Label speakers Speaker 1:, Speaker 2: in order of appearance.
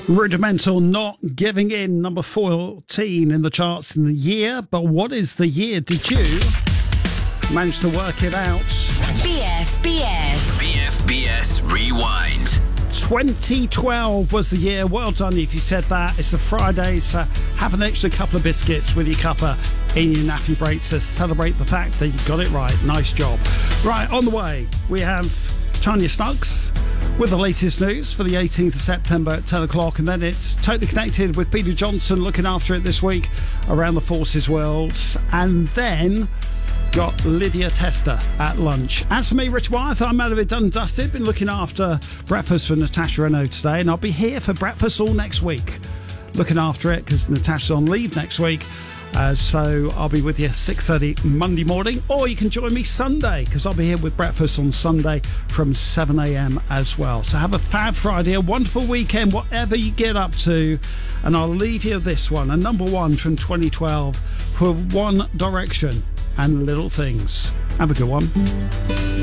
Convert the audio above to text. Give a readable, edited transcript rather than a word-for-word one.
Speaker 1: Rudimental, Not Giving In, number 14 in the charts in the year. But what is the year? Did you manage to work it out?
Speaker 2: BFBS Rewind.
Speaker 1: 2012 was the year. Well done if you said that. It's a Friday, so have an extra couple of biscuits with your cuppa in your nappy break to celebrate the fact that you got it right. Nice job. Right, on the way, we have Tanya Snuggs with the latest news for the 18th of September at 10 o'clock, and then it's Totally Connected with Peter Johnson looking after it this week around the Forces world, and then got Lydia Tester at lunch. As for me, Rich Wyeth, I'm out of it, done and dusted. Been looking after breakfast for Natasha Renault today, and I'll be here for breakfast all next week, looking after it because Natasha's on leave next week. So I'll be with you 6:30 Monday morning, or you can join me Sunday because I'll be here with breakfast on Sunday from 7 a.m. as well. So have a fab Friday, a wonderful weekend, whatever you get up to. And I'll leave you this one, a number one from 2012 for One Direction and Little Things. Have a good one.